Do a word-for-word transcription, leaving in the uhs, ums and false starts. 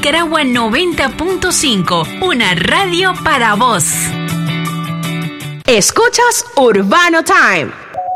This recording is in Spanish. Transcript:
Nicaragua noventa punto cinco, una radio para vos. Escuchas Urbano Time.